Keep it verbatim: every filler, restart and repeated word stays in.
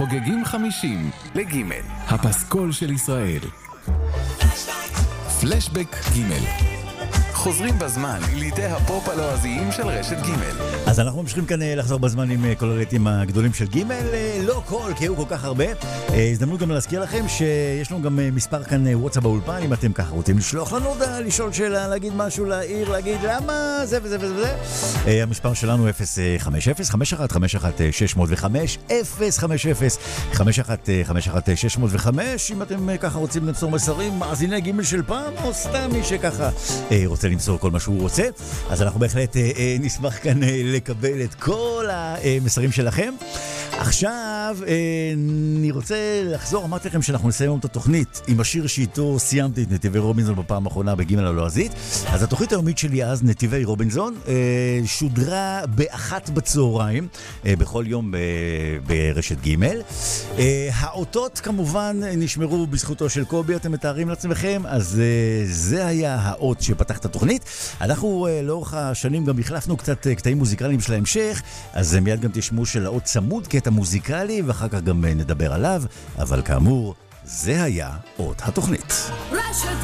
חוגגים חמישים לגימל, הפסקול של ישראל. פלשבק גימל, חוזרים בזמן לידי הפופ הלועזיים של רשת גימל. אז אנחנו ממשיכים כאן לחזור בזמן עם כל הרהיטים הגדולים של גימל, לא כל, כי היו כל כך הרבה. הזדמנות גם להזכיר לכם שיש לנו גם מספר כאן וואטסאפ באולפן, אם אתם ככה רוצים לשלוח לנו הודעה, לשאול שאלה, להגיד משהו, להעיר, להגיד למה זה וזה וזה וזה. המספר שלנו אפס חמש אפס חמש אחת חמש אחת שש אפס חמש, אפס חמש אפס חמש אחת חמש אחת שש אפס חמש, אם אתם ככה רוצים למסור מסרים, מאזיני גימל של פעם, או סתם מי שככה רוצה למסור כל מה שהוא רוצה, אז אנחנו בהחלט אה, אה, נשמח כאן אה, לקבל את כל המסרים שלכם. עכשיו אה, אני רוצה לחזור, אמרתי לכם שאנחנו נסיים את התוכנית עם השיר שאיתו סיימתי את נתיבי רובינזון בפעם האחרונה בגימל הלועזית. אז התוכנית היומית שלי אז, נתיבי רובינזון, אה, שודרה באחת בצהריים, אה, בכל יום ב- ברשת גימל. אה, האותות כמובן נשמרו בזכותו של קובי, אתם מתארים לעצמכם, אז אה, זה היה האות שפתח את התוכנית. אנחנו uh, לאורך השנים גם החלפנו קצת uh, קטעים מוזיקליים של ההמשך, אז uh, מיד גם תשמעו של האות צמוד קטע מוזיקלי, ואחר כך גם uh, נדבר עליו, אבל כאמור, זה היה אות התוכנית.